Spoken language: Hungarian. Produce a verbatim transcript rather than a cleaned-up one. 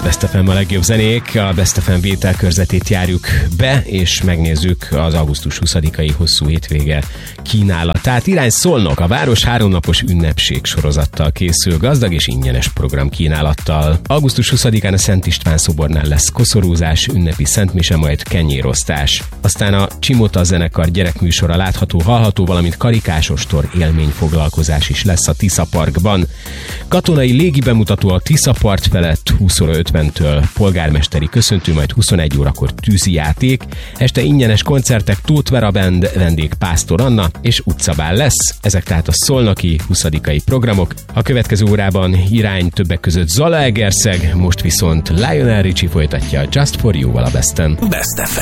Best ef em a legjobb zenék, a Best ef em vételkörzetét járjuk be, és megnézzük az augusztus huszadikai hosszú hétvége kínálatát. Irány Szolnok, a város háromnapos ünnepség sorozattal készül, gazdag és ingyenes program kínálattal. augusztus huszadikán a Szent István szobornál lesz koszorúzás, ünnepi szentmise, majd kenyérosztás. Aztán a Csimota zenekar gyerekműsora látható, hallható, valamint karikásostor élményfoglalkozás is lesz a Tisza Parkban. Katonai légi bemutató a Tisza part felett húsz óra ötventől, polgármesteri köszöntő, majd huszonegy órakor tűzijáték, este ingyenes koncertek, Tóth Vera Band, vendég Pásztor Anna és utcabál lesz. Ezek tehát a szolnoki huszadikai programok. A következő órában irány többek között Zalaegerszeg, most viszont Lionel Richie folytatja Just For You-val a Besten. Best ef